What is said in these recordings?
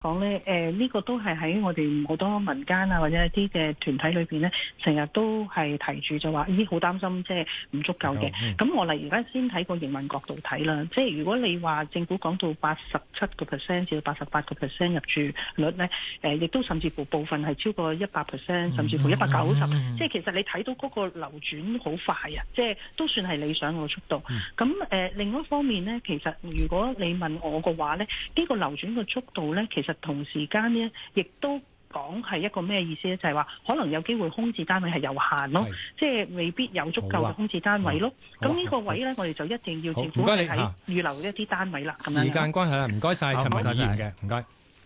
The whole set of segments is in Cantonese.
講咧，呢個都係喺我哋好多民間啊，或者一啲嘅團體裏邊咧，成日都係提住就話，咦，好擔心即係唔足夠嘅。咁我嚟而家先睇個營運角度睇啦，即係如果你話政府講到87%至到88%入住率咧，亦都甚至乎部分係超過100%，甚至乎190%，即係其實你睇到嗰個流轉好快啊，即係都算係理想個速度。咁另一方面咧，其實如果你問我嘅話咧，呢個流轉嘅速度咧，其實同時間呢，亦都講係一個咩意思咧？就係話可能有機會空置單位係有限咯，即係未必有足夠嘅空置單位咯。咁呢個位咧，我哋就一定要政府係喺預留一啲單位啦。咁樣時間關係啦，唔該晒陳文議員嘅，唔該。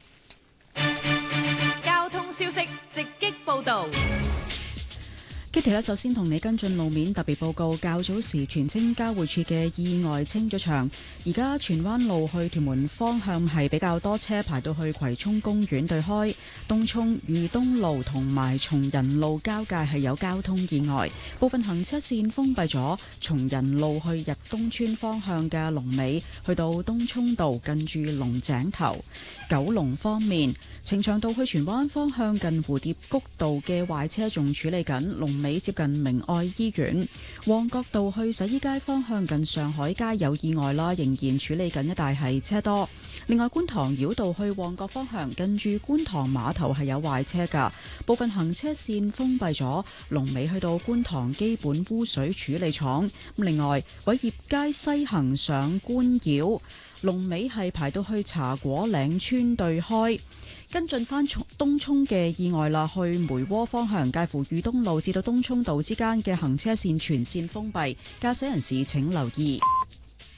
交通消息直擊報導。 Kitty 咧，首先同你跟進路面特別報告。較早時荃青交匯處嘅意外清咗場，而家荃灣路去屯門方向係比較多車排到去葵涌公園對開，東涌裕東路同埋松仁路交界係有交通意外，部分行車線封閉咗。松仁路去日東村方向嘅龍尾去到東涌道近住龍井頭。九龍方面，呈祥道去荃灣方向近蝴蝶谷道嘅壞車仲處理緊，龍尾接近明愛醫院。旺角道去洗衣街方向近上海街有意外啦，仍然處理緊，一帶係車多。另外，觀塘繞道去旺角方向近住觀塘碼頭係有壞車噶，部分行車線封閉咗，龍尾去到觀塘基本污水處理廠。另外，偉業街西行上官繞，龍尾係排到去茶果嶺村對開。跟進翻東涌嘅意外啦，去梅窩方向介乎裕東路至到東涌道之間嘅行車線全線封閉，駕駛人士請留意。